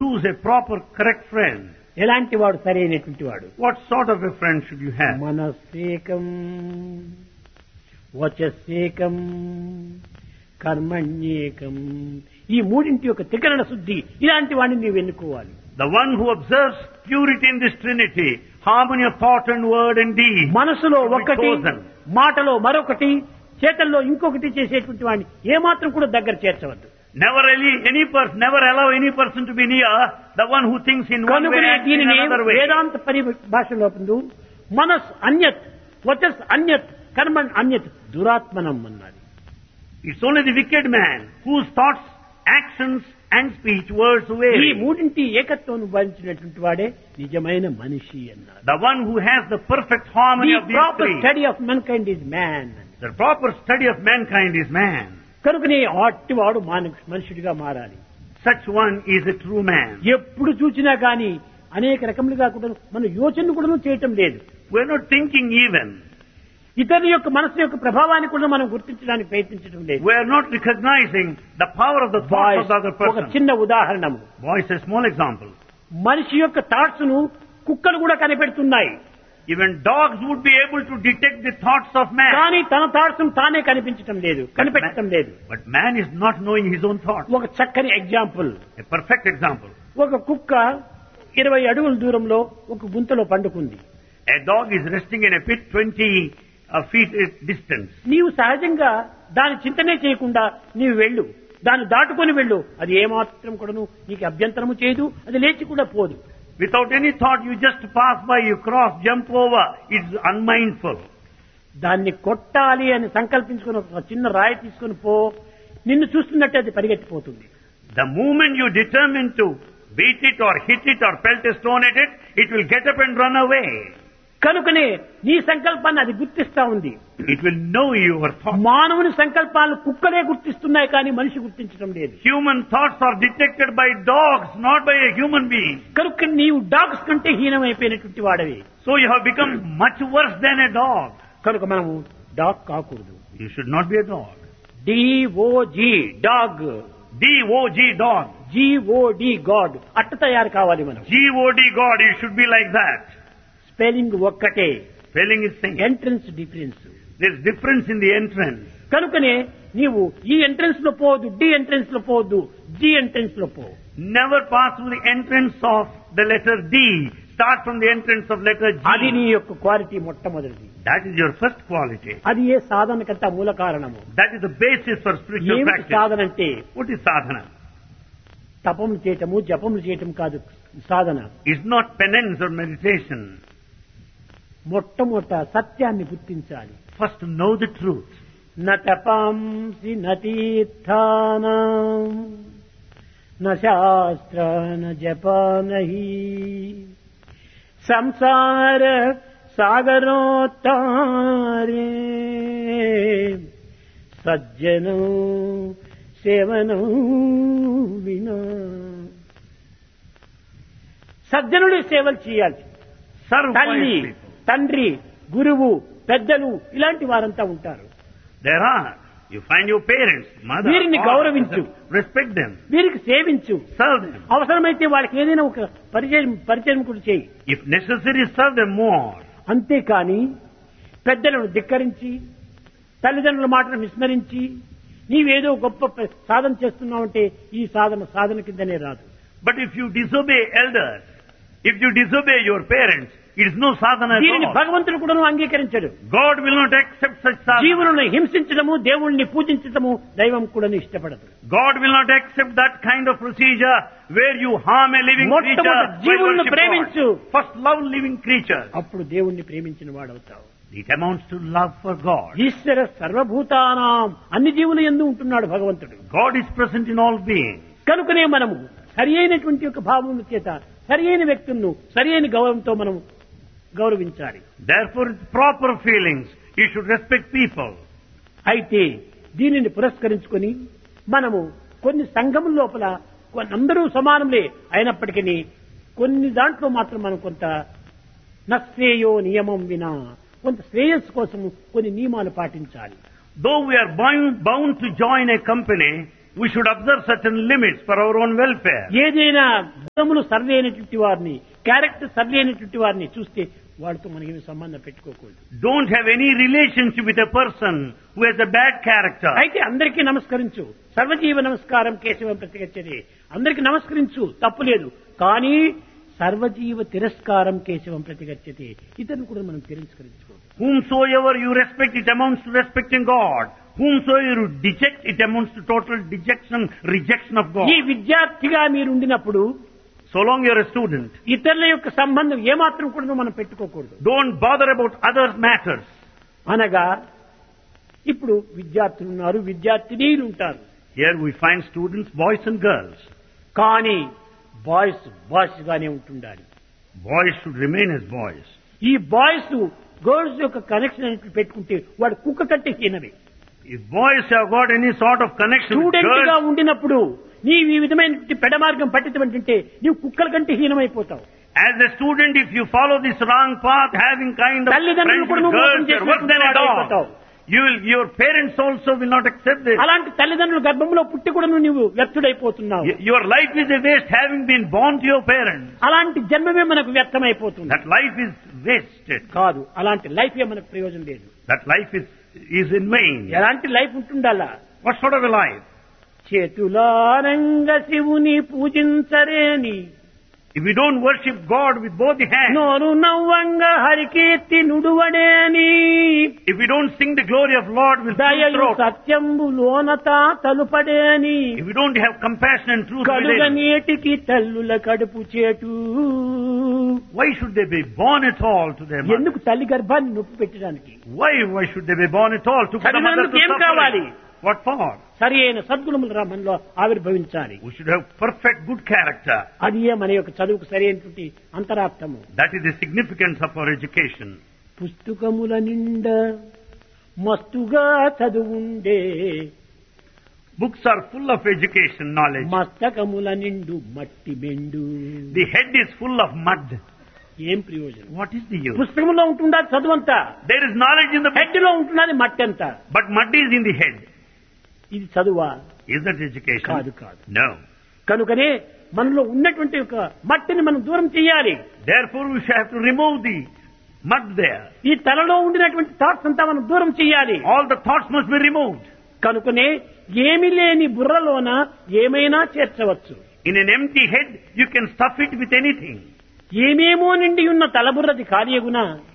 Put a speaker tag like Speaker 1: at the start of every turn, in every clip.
Speaker 1: choose a proper, correct friend?
Speaker 2: ఎలాంటి వాడు సరైనటువంటి వాడు?
Speaker 1: What sort of a friend should you have?
Speaker 2: మనస్సేకం, వచస్సేకం, కర్మణ్యేకం. ఈ మూడింటి యొక్క త్రికరణ శుద్ధి, ఇలాంటి వాడిని నీవు ఎన్నుకోవాలి.
Speaker 1: The one who observes purity in this Trinity, harmony of thought and word and deed.
Speaker 2: మనసులో
Speaker 1: should be
Speaker 2: ఒకటి,
Speaker 1: chosen.
Speaker 2: మాటలో మరొకటి, చేతల్లో ఇంకొకటి చేసేటువంటి వాడిని ఏమాత్రం కూడా దగ్గర చేర్చవద్దు.
Speaker 1: Never allow any person to be near the one who thinks in one way
Speaker 2: కనుకనే
Speaker 1: and in
Speaker 2: దీనిని
Speaker 1: another way.
Speaker 2: వేదాంత పరిభాషలో మనస్ అన్యత్, వచస్ అన్యత్, కర్మణ్ అన్యత్, దురాత్మనం అన్నది.
Speaker 1: It's only the wicked man whose thoughts, actions and speech, words
Speaker 2: ఈ
Speaker 1: vary.
Speaker 2: మూడింటి ఏకత్వం భరించినటువంటి వాడే నిజమైన మనిషి అన్నారు.
Speaker 1: The one who has the perfect harmony
Speaker 2: The
Speaker 1: of these
Speaker 2: proper
Speaker 1: three.
Speaker 2: study of mankind is man.
Speaker 1: The proper study of mankind is man.
Speaker 2: కనుకనే అట్టివాడు మనుషుడిగా మారాలి.
Speaker 1: Such one is a true man.
Speaker 2: ఎప్పుడు చూసినా గాని అనేక రకములుగా కూడా మన యోచన కూడా చేయటం లేదు.
Speaker 1: We're not thinking even.
Speaker 2: ఇతరుల యొక్క మనసు యొక్క ప్రభావాన్ని కూడా మనం గుర్తించడానికి ప్రయత్నించడం లేదు.
Speaker 1: We're not recognizing the power of the thoughts of the other
Speaker 2: ఒక
Speaker 1: person.
Speaker 2: చిన్న ఉదాహరణము.
Speaker 1: Voice, a small example.
Speaker 2: మనిషి యొక్క థాట్స్ ను కుక్కలు కూడా కనిపెడుతున్నాయి.
Speaker 1: Even dogs would be able to detect the thoughts of man.
Speaker 2: కానీ తన థాట్స్ తానే కనిపించటం లేదు, కనిపెట్టడం లేదు.
Speaker 1: But man is not knowing his own thoughts.
Speaker 2: ఒక చక్కని ఎగ్జాంపుల్.
Speaker 1: A perfect example.
Speaker 2: ఒక కుక్క 20 అడుగుల దూరంలో ఒక గుంతలో పండుకుంది.
Speaker 1: A dog is resting in a pit 20 feet distance.
Speaker 2: నీవు సహజంగా దాని చింతనే చేయకుండా నీవు వెళ్ళు, దాన్ని దాటుకొని వెళ్ళు, అది ఏమాత్రం కూడాను నీకు అభ్యంతరము చేయదు, అది లేచి కూడా పోదు.
Speaker 1: Without any thought, you just pass by, you cross, jump over. It's unmindful.
Speaker 2: దాన్ని కొట్టాలి అని సంకల్పించుకుని ఒక చిన్న రాయి తీసుకుని పో, నిన్ను చూస్తున్నట్టే అది పరిగెత్తిపోతుంది.
Speaker 1: The moment you determine to beat it or hit it or pelt a stone at it, it will get up and run away.
Speaker 2: కనుకనే నీ సంకల్పాన్ని అది గుర్తిస్తా ఉంది.
Speaker 1: It will know your thoughts.
Speaker 2: మానవుని సంకల్పాలను కుక్కలే గుర్తిస్తున్నాయి కానీ మనిషి గుర్తించడం లేదు.
Speaker 1: Human thoughts are detected by dogs, not by a human being.
Speaker 2: కనుక నీవు డాగ్స్ కంటే హీనమైపోయినటువంటి వాడవి.
Speaker 1: So you have become much worse than a dog.
Speaker 2: కనుక మనము డాగ్ కాకూడదు.
Speaker 1: You should not be a dog.
Speaker 2: DOG dog,
Speaker 1: DOG dog.
Speaker 2: GOD God అట్ట తయారు కావాలి మనం.
Speaker 1: GOD God, you should be like that.
Speaker 2: Spelling ఒక్కటే,
Speaker 1: Spelling is same.
Speaker 2: Entrance difference.
Speaker 1: There's difference in the entrance.
Speaker 2: కనుకనే నీవు ఈ entrance లో పోవద్దు, డి ఎంట్రన్స్ లో పోవద్దు, జి ఎంట్రన్స్ లో పో.
Speaker 1: Never pass through the entrance of the letter D. Start from the entrance of letter G.
Speaker 2: అది నీ యొక్క క్వాలిటీ మొట్టమొదటిది.
Speaker 1: That is your first quality.
Speaker 2: అది ఏ సాధనకంతా మూల కారణము.
Speaker 1: That is the basis for spiritual
Speaker 2: ఏమిటి
Speaker 1: practice.
Speaker 2: సాధన అంటే?
Speaker 1: What is sadhana?
Speaker 2: తపములు చేయటము, జపములు చేయటం కాదు సాధన.
Speaker 1: It's not penance or meditation.
Speaker 2: మొట్టమొదట సత్యాన్ని గుర్తించాలి.
Speaker 1: First know the truth.
Speaker 2: న తపాంసి న తీర్థానాం న శాస్త్ర న జపా నహి సంసార సాగరోత్తారే సజ్జనం సేవనం వినా. సజ్జనుడి సేవలు చేయాలి.
Speaker 1: Serve
Speaker 2: తల్లి,
Speaker 1: wise people.
Speaker 2: తండ్రి, గురువు, పెద్దలు ఇలాంటి వారంతా ఉంటారు.
Speaker 1: There are. You find your parents, mother,
Speaker 2: వీరిని
Speaker 1: father,
Speaker 2: గౌరవించు.
Speaker 1: respect them.
Speaker 2: వీరికి సేవించు.
Speaker 1: Serve them.
Speaker 2: అవసరమైతే వాళ్ళకి ఏదైనా ఒక పరిచయం కూడా చేయి.
Speaker 1: If necessary, serve them more.
Speaker 2: అంతేకాని పెద్దలను ధిక్కరించి, తల్లిదండ్రుల మాటను విస్మరించి నీవేదో గొప్ప సాధన చేస్తున్నావంటే ఈ సాధన కిందనే రాదు.
Speaker 1: But if you disobey elders, if you disobey your parents, it is no sadhana at
Speaker 2: దీనిని
Speaker 1: all.
Speaker 2: భగవంతుడు కూడా అంగీకరించడు.
Speaker 1: God will not accept such sadhana.
Speaker 2: జీవులను హింసించడము, దేవుణ్ణి పూజించడము దైవం కూడా ఇష్టపడదు.
Speaker 1: God will not accept that kind of procedure where you harm a living creature.
Speaker 2: మొట్టమొదటి జీవులను ప్రేమించు.
Speaker 1: First love living creatures.
Speaker 2: అప్పుడు దేవుణ్ణి ప్రేమించిన వాడవుతావు.
Speaker 1: It amounts to love for God.
Speaker 2: ఈశ్వర సర్వభూతానాం, అన్ని జీవులు యందు ఉంటున్నాడు భగవంతుడు.
Speaker 1: God is present in all beings.
Speaker 2: కనుకనే మనము సరి అయినటువంటి యొక్క భావముల చేత సరి అయిన వ్యక్తులను సరి అయిన గౌరవంతో మనం గౌరవించాలి.
Speaker 1: Therefore, with proper feelings, you should respect people.
Speaker 2: అయితే దీనిని పురస్కరించుకొని మనము కొన్ని సంఘముల లోపల అందరూ సమానములే అయినప్పటికీ కొన్ని దాంట్లో మాత్రం మనం కొంత నశ్రేయో నియమం వినా కొంత శ్రేయస్సు కోసం కొన్ని నియమాలు పాటించాలి.
Speaker 1: Though we are bound to join a company, We should observe certain limits for our own welfare.
Speaker 2: ఏదైనా గుణములు సరి అయినటువంటి వారిని, క్యారెక్టర్ సరి అయినటువంటి వారిని చూస్తే వాడితో మనకి సంబంధం పెట్టుకోకూడదు.
Speaker 1: Don't have any relationship with a person who has a bad character.
Speaker 2: అయితే అందరికీ నమస్కరించు, సర్వజీవ నమస్కారం కేశవం ప్రతిగచ్చది. అందరికీ నమస్కరించు, తప్పు లేదు. కానీ సర్వజీవ తిరస్కారం కేశవం ప్రతిగచ్చతి. ఇతరులు కూడా మనం తిరస్కరించుకోవాలి.
Speaker 1: Whomsoever you respect, it amounts to respecting God. Whomsoever you deject, it amounts to total dejection, rejection of God.
Speaker 2: ఈ విద్యార్థిగా మీరు ఉండినప్పుడు,
Speaker 1: So long you are a student,
Speaker 2: ఇతరుల యొక్క సంబంధం ఏమాత్రం కూడా మనం పెట్టుకోకూడదు.
Speaker 1: don't bother about other matters.
Speaker 2: అనగా ఇప్పుడు విద్యార్థులు ఉన్నారు, విద్యార్థినీలు ఉంటారు.
Speaker 1: Here we find students, boys and girls.
Speaker 2: కానీ బాయ్స్ గానే ఉంటుండాలి.
Speaker 1: Boys should remain as boys.
Speaker 2: ఈ బాయ్స్ గర్ల్స్ యొక్క కనెక్షన్ అనేది పెట్టుకుంటే వాడు కుక్క కంటే హీనమే.
Speaker 1: If boys have got any sort of connection with
Speaker 2: student గా
Speaker 1: girls,
Speaker 2: ఉండినప్పుడు నీవు ఈ విధమైన పెడమార్గం పట్టించమంటుంటే నీవు కుక్కల కంటే హీనమైపోతావు.
Speaker 1: as a student, if you follow this wrong path, having kind of
Speaker 2: తల్లిదండ్రులు
Speaker 1: friends
Speaker 2: కూడా
Speaker 1: with
Speaker 2: నువ్వు మోసం
Speaker 1: girls, you are worse than a
Speaker 2: చేసినటువంటి
Speaker 1: dog. Your parents also will not accept this.
Speaker 2: అలాంటి తల్లిదండ్రుల గర్భంలో పుట్టి కూడా నువ్వు వ్యర్థుడైపోతున్నావు.
Speaker 1: Your life is a waste having been born to your parents.
Speaker 2: అలాంటి జన్మమే మనకు వ్యర్థమైపోతుంది.
Speaker 1: That life is wasted.
Speaker 2: కాదు, అలాంటి లైఫ్ ఏ మనకు ప్రయోజనం లేదు.
Speaker 1: That life is in vain.
Speaker 2: ఎలాంటి life ఉంటుండాలా?
Speaker 1: What sort of a life?
Speaker 2: చేతులారంగ శివుని పూజించరేని,
Speaker 1: If we don't worship God with both the hands,
Speaker 2: నోరు నవ్వంగ Harikeerthi నుడువడేని,
Speaker 1: if we don't sing the glory of Lord with full
Speaker 2: దయయు
Speaker 1: throat,
Speaker 2: సత్యంబు లోనత తలుపడేని,
Speaker 1: if we don't have compassion and truth
Speaker 2: కడుగ
Speaker 1: within,
Speaker 2: నీటికి తల్లుల కడుపు చేటు.
Speaker 1: why should they be born at all to their mother?
Speaker 2: ఎందుకు తల్లి గర్భాన్ని నొప్పి పెట్టడానికి?
Speaker 1: Why should they be born at all to put the mother to
Speaker 2: ఏం కావాలి?
Speaker 1: suffering? What for?
Speaker 2: సరి అయిన సద్గుణములు మనలో ఆవిర్భవించాలి.
Speaker 1: We should have perfect good character.
Speaker 2: అది మన యొక్క చదువుకు సరి అయినటువంటి అంతరార్థము.
Speaker 1: That is the significance of our education.
Speaker 2: పుస్తకముల నిండా మస్తుగా చదువుండే,
Speaker 1: Books are full of education, knowledge.
Speaker 2: మస్తకముల నిండు మట్టి బెండు.
Speaker 1: The head is full of mud.
Speaker 2: ఏం ప్రయోజనం?
Speaker 1: What is the use?
Speaker 2: పుస్తకంలో ఉంటుందా చదువంతా,
Speaker 1: There is knowledge in the book,
Speaker 2: head లో ఉంటున్నది మట్టి అంతా.
Speaker 1: but mud is in the head.
Speaker 2: ఇది చదువా?
Speaker 1: Is that education?
Speaker 2: కాదు కాదు.
Speaker 1: No.
Speaker 2: కనుకనే మనలో ఉన్నటువంటి ఒక మట్టిని మనం దూరం చేయాలి.
Speaker 1: Therefore we shall have to remove the mud there.
Speaker 2: ఈ తలలో ఉండినటువంటి థాట్స్ అంతా మనం దూరం చేయాలి.
Speaker 1: All the thoughts must be removed.
Speaker 2: కనుకనే ఏమి లేని బుర్రలోన ఏమైనా చేర్చవచ్చు.
Speaker 1: In an empty head, you can stuff it with anything.
Speaker 2: ఏమేమో నిండి ఉన్న తలబుర్రది కార్యగుణ,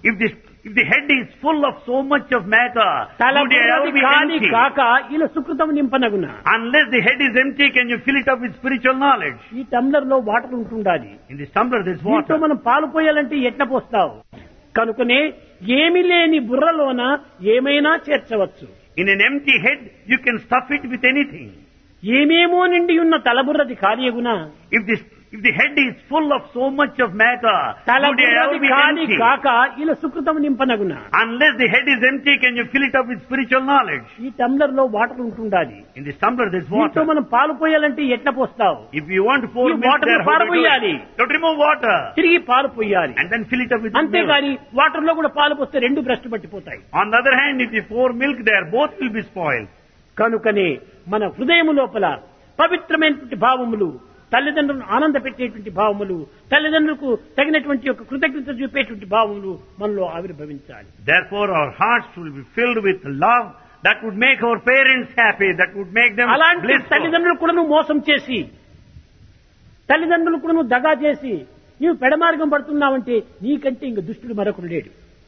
Speaker 1: If the head is full of so much of matter, would it ever
Speaker 2: తలబుర్రది
Speaker 1: be
Speaker 2: కాని
Speaker 1: empty?
Speaker 2: కాక ఇలా సుకృతం నింపనగున.
Speaker 1: Unless the head is empty, can you fill it up with spiritual knowledge?
Speaker 2: ఈ tumbler లో water ఉంటుండాలి.
Speaker 1: In this tumbler there is
Speaker 2: దీంతో
Speaker 1: water.
Speaker 2: మనం పాలు పోయాలంటే ఎట్లా పోస్తావు? కనుకనే ఏమి లేని బుర్రలోన ఏమైనా చేర్చవచ్చు.
Speaker 1: In an empty head, you can stuff it with anything.
Speaker 2: ఏమేమో నిండి ఉన్న తలబుర్రది కార్యగుణ,
Speaker 1: If the head is full of so much of matter, would it ever
Speaker 2: తలబుర్రది
Speaker 1: be
Speaker 2: కాని
Speaker 1: empty?
Speaker 2: కాక ఇలా సుకృతం నింపనగున.
Speaker 1: Unless the head is empty, can you fill it up with spiritual knowledge?
Speaker 2: ఈ tumbler లో water ఉంటుండాలి.
Speaker 1: In this tumbler there is
Speaker 2: దీంతో
Speaker 1: water.
Speaker 2: మనం పాలు పోయాలంటే ఎట్లా పోస్తావు?
Speaker 1: If you want to pour
Speaker 2: You
Speaker 1: milk
Speaker 2: water
Speaker 1: there,
Speaker 2: లో
Speaker 1: how do you do
Speaker 2: పారబోయాలి.
Speaker 1: it? You have to remove water
Speaker 2: తిరిగి పాలు పోయాలి.
Speaker 1: and then fill it up with milk.
Speaker 2: అంతేగాని water లో కూడా పాలు పోస్తే రెండు భ్రష్టు పట్టిపోతాయి.
Speaker 1: On the other hand, if you pour milk there, both will be spoiled.
Speaker 2: కనుకనే మన హృదయము లోపల పవిత్రమైనటువంటి భావములు, తల్లిదండ్రులను ఆనంద పెట్టేటువంటి భావములు, తల్లిదండ్రులకు తగినటువంటి యొక్క కృతజ్ఞత చూపేటువంటి భావములు మనలో ఆవిర్భవించాలి.
Speaker 1: Therefore, our hearts will be filled with love that would make our parents happy, that would make them
Speaker 2: అలాంటి
Speaker 1: blissful.
Speaker 2: తల్లిదండ్రులు కూడా నువ్వు మోసం చేసి, తల్లిదండ్రులు కూడా నువ్వు దగా చేసి నీవు పెడమార్గం పడుతున్నావంటే నీకంటే ఇంక దుష్టుడు మరొకడు లేడు.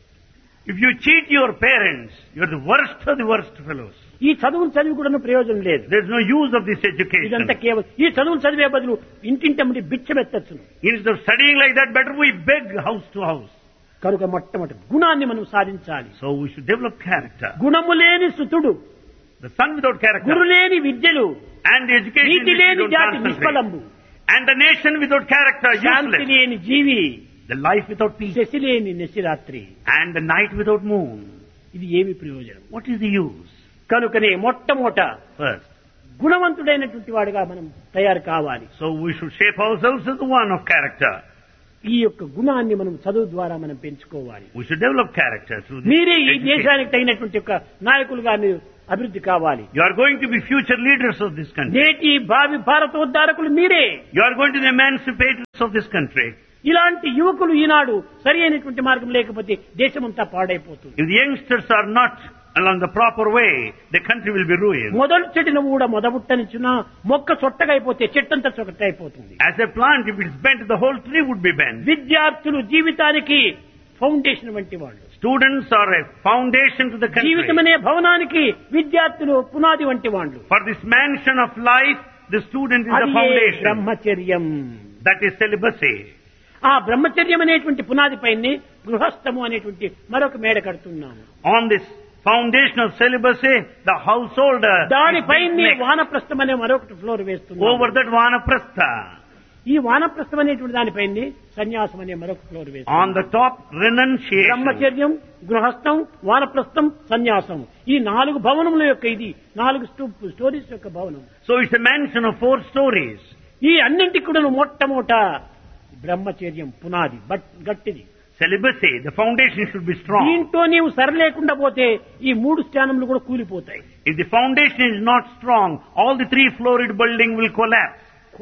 Speaker 1: If you cheat your parents, you are the worst of the worst fellows.
Speaker 2: ఈ చదువులు చదివి కూడా ప్రయోజనం లేదు.
Speaker 1: There is no use of this education.
Speaker 2: ఇదంతా కేవలం ఈ చదువులు చదివే బదులు ఇంటింటమ్మడి బిచ్చమెత్తచ్చును.
Speaker 1: Instead of studying like that, better we beg house to house.
Speaker 2: కనుక మొట్టమొదటి గుణాన్ని మనం సాధించాలి.
Speaker 1: So we should develop character.
Speaker 2: గుణము లేని సుతుడు,
Speaker 1: The son without character
Speaker 2: గురు లేని విద్యలు,
Speaker 1: and the education
Speaker 2: NITI
Speaker 1: which we
Speaker 2: లేని
Speaker 1: don't
Speaker 2: జాతి
Speaker 1: concentrate.
Speaker 2: నిష్ఫలంబు,
Speaker 1: And the nation without character,
Speaker 2: Shanti
Speaker 1: useless.
Speaker 2: లేని జీవి,
Speaker 1: The life without peace.
Speaker 2: Shashi లేని నిశిరాత్రి.
Speaker 1: And the night without moon.
Speaker 2: ఇది ఏమి ప్రయోజనం?
Speaker 1: What is the use?
Speaker 2: కనుకనే మొట్టమొదట
Speaker 1: First.
Speaker 2: గుణవంతుడైనటువంటి వాడుగా మనం తయారు కావాలి.
Speaker 1: So we should shape ourselves as the one of character.
Speaker 2: ఈ యొక్క గుణాన్ని మనం చదువు ద్వారా మనం పెంచుకోవాలి.
Speaker 1: We should develop character through this
Speaker 2: మీరే ఈ
Speaker 1: education.
Speaker 2: దేశానికి తగినటువంటి యొక్క నాయకులుగా మీరు అభివృద్ధి కావాలి.
Speaker 1: You are going to be future leaders of this country.
Speaker 2: నేటి భావి భారతోద్ధారకులు మీరే.
Speaker 1: You are going to be emancipators of this country.
Speaker 2: ఇలాంటి యువకులు ఈనాడు సరి అయినటువంటి మార్గం లేకపోతే దేశమంతా పాడైపోతుంది.
Speaker 1: If the youngsters are not along the proper way, the country will be ruined.
Speaker 2: మొదలు చెట్టును కూడా మొదబుట్టనిచ్చిన మొక్క చొట్టగా అయిపోతే చెట్టంతా చొట్ట అయిపోతుంది.
Speaker 1: As a plant, if it is bent, the whole tree would be bent.
Speaker 2: విద్యార్థులు జీవితానికి ఫౌండేషన్ వంటి వాళ్ళు.
Speaker 1: Students are a foundation to the country.
Speaker 2: జీవితమనే భవనానికి విద్యార్థులు పునాది వంటి వాళ్ళు.
Speaker 1: For this mansion of life, the student is the
Speaker 2: అది
Speaker 1: foundation.
Speaker 2: బ్రహ్మచర్యం.
Speaker 1: That is celibacy.
Speaker 2: ఆ బ్రహ్మచర్యం అనేటువంటి పునాది పైనే గృహస్థము అనేటువంటి మరొక మేడ కడుతున్నాము.
Speaker 1: On this foundation of celibacy, the householder
Speaker 2: దానిపైనే
Speaker 1: is
Speaker 2: వానప్రస్థం అనే మరొకటి ఫ్లోర్ వేస్తున్నాము.
Speaker 1: over that vanaprastha.
Speaker 2: ఈ వానప్రస్థం అనేటువంటి దానిపైనే సన్యాసం అనే మరొక ఫ్లోర్ వేస్తున్నాము.
Speaker 1: On the top, renunciation.
Speaker 2: బ్రహ్మచర్యం, గృహస్థం, వానప్రస్థం, సన్యాసం, ఈ 4 భవనముల యొక్క ఇది 4 స్టోరీస్ యొక్క భవనం.
Speaker 1: So it's a mansion of 4 stories.
Speaker 2: ఈ అన్నింటికి కూడా మొట్టమొదట బ్రహ్మచర్యం పునాది గట్టిది.
Speaker 1: Celibacy, the foundation should be strong.
Speaker 2: దీంతో నీవు సరిలేకుండా పోతే ఈ 3 స్థానములు కూడా కూలిపోతాయి.
Speaker 1: If the foundation is not strong, all the 3-floored building will collapse.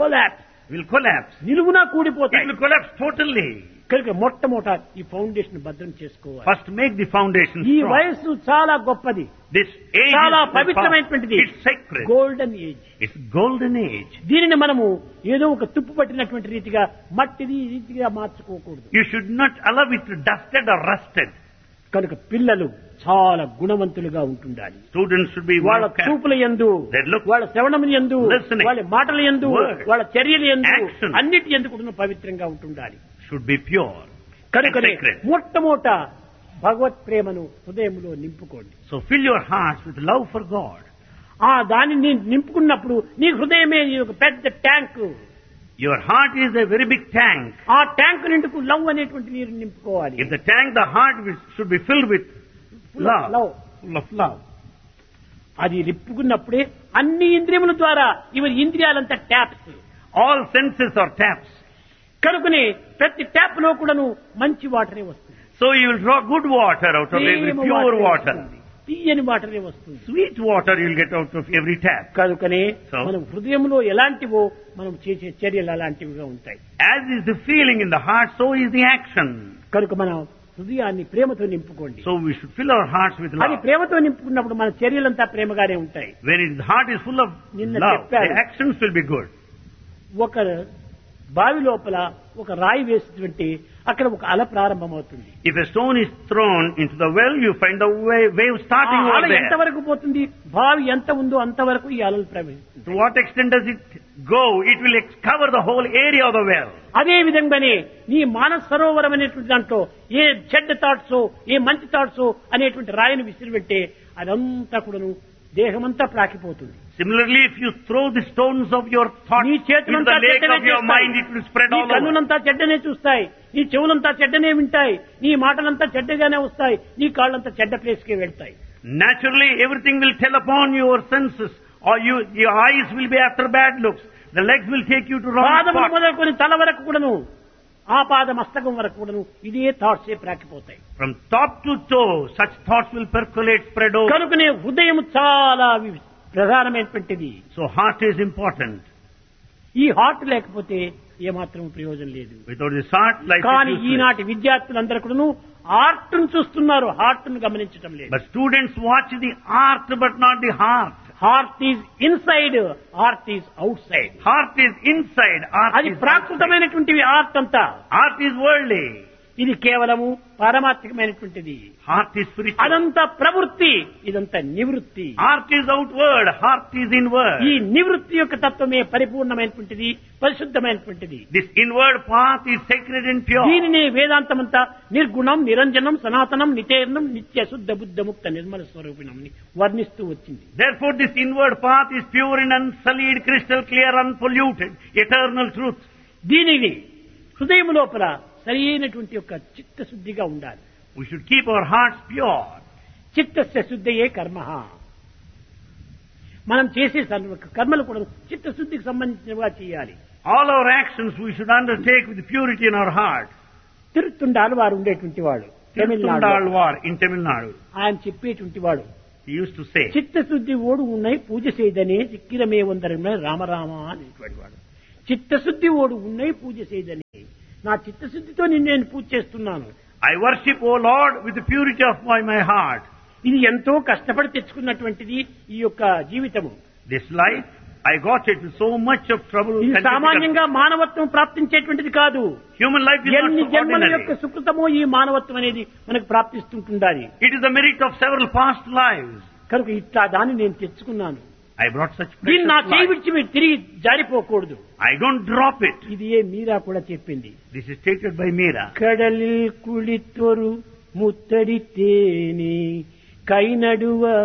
Speaker 2: నిలువునా
Speaker 1: It
Speaker 2: కూడిపోతాయి.
Speaker 1: will collapse totally.
Speaker 2: కనుక మొట్టమొదట ఈ ఫౌండేషన్ భద్రం చేసుకోవాలి.
Speaker 1: First make the foundation
Speaker 2: ఈ
Speaker 1: strong.
Speaker 2: వయస్సు చాలా గొప్పది,
Speaker 1: This age
Speaker 2: చాలా
Speaker 1: is
Speaker 2: పవిత్రమైనటువంటిది.
Speaker 1: it's sacred.
Speaker 2: Golden age.
Speaker 1: It's golden age.
Speaker 2: దీనిని మనము ఏదో ఒక తుప్పు పట్టినటువంటి రీతిగా మట్టిది ఈ రీతిగా మార్చుకోకూడదు.
Speaker 1: You should not allow it to dusted or rusted.
Speaker 2: కనుక పిల్లలు చాలా గుణవంతులుగా ఉంటుండాలి.
Speaker 1: Students should be
Speaker 2: వాళ్ళ
Speaker 1: well kept.
Speaker 2: చూపుల యందు,
Speaker 1: Their look,
Speaker 2: వాళ్ళ శ్రవణం యందు,
Speaker 1: listening,
Speaker 2: వాళ్ళ మాటల యందు,
Speaker 1: word,
Speaker 2: వాళ్ళ చర్యల యందు,
Speaker 1: action,
Speaker 2: అన్నిటి యందు కూడా పవిత్రంగా ఉంటుండాలి.
Speaker 1: should be pure and
Speaker 2: కనుకనే
Speaker 1: sacred.
Speaker 2: మొట్టమొదట భగవత్ ప్రేమను హృదయంలో నింపుకోండి.
Speaker 1: So fill your hearts with love for God.
Speaker 2: ఆ దానిని నింపుకున్నప్పుడు నీ హృదయమే ఒక పెద్ద tank.
Speaker 1: Your heart is a very big tank.
Speaker 2: ఆ ట్యాంక్ నిండుకు లవ్ అనేటువంటి నీరు నింపుకోవాలి.
Speaker 1: If the tank, the heart should be filled with love. Full of love.
Speaker 2: అది నింపుకున్నప్పుడే అన్ని ఇంద్రియముల ద్వారా ఇవన్నీ ఇంద్రియాలంతా taps.
Speaker 1: All senses are taps.
Speaker 2: కనుకనే ప్రతి ట్యాప్ లో కూడాను మంచి వాటరే వస్తుంది.
Speaker 1: So you will draw good water out of every
Speaker 2: Prema
Speaker 1: pure
Speaker 2: వాటరే
Speaker 1: water.
Speaker 2: వస్తుంది. తీయని వాటరే వస్తుంది.
Speaker 1: Sweet water you will get out of every tap.
Speaker 2: కనుకనే
Speaker 1: So,
Speaker 2: మనం హృదయంలో ఎలాంటివో మనం చేసే చర్యలు అలాంటివిగా ఉంటాయి.
Speaker 1: as is the feeling in the heart, so is the action.
Speaker 2: కనుక మనం హృదయాన్ని ప్రేమతో నింపుకోండి.
Speaker 1: So we should fill our hearts with
Speaker 2: అది
Speaker 1: love.
Speaker 2: ప్రేమతో నింపుకున్నప్పుడు మన చర్యలంతా ప్రేమగానే ఉంటాయి.
Speaker 1: When the heart is full of
Speaker 2: నిన్న
Speaker 1: love,
Speaker 2: చెప్పారు.
Speaker 1: the actions will be good.
Speaker 2: ఒక బావి లోపల ఒక రాయి వేసినటువంటి అక్కడ ఒక అల ప్రారంభమవుతుంది.
Speaker 1: If a stone is thrown into the well, you find the wave starting
Speaker 2: ఆ అల
Speaker 1: over there.
Speaker 2: ఎంతవరకు పోతుంది, బావి ఎంత ఉందో అంతవరకు ఈ అలలు ప్రవహిస్తుంది.
Speaker 1: To what extent does it go? It will cover the whole area of the well.
Speaker 2: అదే విధంగానే నీ మానస సరోవరం అనేటువంటి దాంట్లో ఏ చెడ్డ థాట్స్ ఏ మంచి థాట్స్ అనేటువంటి రాయిని విసిరిపెట్టే అదంతా కూడాను దేహమంతా ప్రాకిపోతుంది.
Speaker 1: Similarly, if you throw the stones of your thoughts
Speaker 2: నీ
Speaker 1: into
Speaker 2: చేతులంతా
Speaker 1: the lake
Speaker 2: చెడ్డనే
Speaker 1: of your
Speaker 2: చూస్తాయి,
Speaker 1: mind, it will spread
Speaker 2: నీ
Speaker 1: all over.
Speaker 2: కన్నులంతా చెడ్డనే చూస్తాయి, నీ చెవులంతా చెడ్డనే వింటాయి, నీ మాటలంతా చెడ్డగానే వస్తాయి, నీ కాళ్ళంతా చెడ్డ ప్లేస్కే వెళ్తాయి.
Speaker 1: Naturally, everything will tell upon your senses, or your eyes will be after bad looks. The legs will take you to wrong
Speaker 2: పాదములు
Speaker 1: spots.
Speaker 2: మొదలుకొని తల వరకు కూడాను, ఆ పాద మస్తకం వరకు కూడాను ఇదే థాట్సే ప్రాకిపోతాయి.
Speaker 1: From top to toe, such thoughts will percolate, spread over.
Speaker 2: కనుకనే హృదయం చాలా ప్రధానమైనటువంటిది.
Speaker 1: So heart is important.
Speaker 2: ఈ హార్ట్ లేకపోతే ఏమాత్రం ప్రయోజనం లేదు.
Speaker 1: Without this heart, life
Speaker 2: కానీ
Speaker 1: is useless.
Speaker 2: ఈనాటి విద్యార్థులందరూ కూడాను హార్ట్ ను చూస్తున్నారు, హార్ట్ ను గమనించడం లేదు.
Speaker 1: But students watch the art, but not the heart.
Speaker 2: Heart is inside, heart is out side.
Speaker 1: Heart is inside, art
Speaker 2: అది
Speaker 1: is outside.
Speaker 2: ప్రాకృతమైనటువంటివి హార్ట్ అంతా.
Speaker 1: Art is worldly.
Speaker 2: ఇది కేవలము పారమార్థికమైనటువంటిది.
Speaker 1: Heart is spiritual.
Speaker 2: అదంతా ప్రవృత్తి, ఇదంతా నివృత్తి.
Speaker 1: Heart is outward, heart is inward.
Speaker 2: ఈ నివృత్తి యొక్క తత్వమే పరిపూర్ణమైనటువంటిది, పరిశుద్ధమైనటువంటిది.
Speaker 1: This inward path is sacred and pure.
Speaker 2: దీనిని వేదాంతమంతా నిర్గుణం, నిరంజనం, సనాతనం, నితేర్ణం, నిత్య శుద్ధ బుద్ధ ముక్త నిర్మల స్వరూపిణం వర్ణిస్తూ వచ్చింది.
Speaker 1: Therefore this inward path is pure and unsullied, crystal clear, unpolluted, eternal truth.
Speaker 2: దీనిని హృదయం లోపల సరి అయినటువంటి యొక్క చిత్తశుద్ధిగా ఉండాలి.
Speaker 1: We should keep our hearts pure.
Speaker 2: చిత్తస్య శుద్ధయే కర్మ. మనం చేసే కర్మలు కూడా చిత్తశుద్ధికి సంబంధించినవిగా చేయాలి.
Speaker 1: All our actions we should undertake with purity in our heart.
Speaker 2: తిరుత్తుండాలు వారు ఉండేటువంటి వాడు Tamil Nadu,
Speaker 1: Tirthundalvar in Tamil Nadu.
Speaker 2: ఆయన చెప్పేటువంటి వాడు
Speaker 1: he used to say.
Speaker 2: చిత్తశుద్ధి ఓడు ఉన్నాయి పూజ చేయదనే చిక్కిరమే వందరమే రామరామ అనేటువంటి వాడు. చిత్తశుద్ధి ఓడు ఉన్నాయి పూజ చేయదని, నా చిత్తశుద్ధితో నేను పూజ చేస్తున్నాను.
Speaker 1: I worship, O Lord, with the purity of my heart.
Speaker 2: ఇది ఎంతో కష్టపడి తెచ్చుకున్నటువంటిది ఈ యొక్క జీవితము.
Speaker 1: This life, I got it with so much of trouble.
Speaker 2: ఇది సామాన్యంగా మానవత్వం ప్రాప్తించేటువంటిది కాదు.
Speaker 1: Human life is
Speaker 2: ఎన్ని
Speaker 1: not
Speaker 2: జన్మల యొక్క
Speaker 1: ordinary.
Speaker 2: సుకృతమో ఈ మానవత్వం అనేది మనకు ప్రాప్తిస్తుంటుండాలి.
Speaker 1: It is the merit of several past lives.
Speaker 2: కనుక ఇట్లా దాన్ని నేను తెచ్చుకున్నాను.
Speaker 1: I brought such
Speaker 2: దీన్ని నా
Speaker 1: precious
Speaker 2: చేయి
Speaker 1: life.
Speaker 2: విడిచి మీరు తిరిగి జారిపోకూడదు.
Speaker 1: I don't drop it.
Speaker 2: ఇది ఏ మీరా కూడా చెప్పింది.
Speaker 1: This is stated by Meera.
Speaker 2: కడలిల్ కుళితొరు ముత్తడి తేని కైనడువ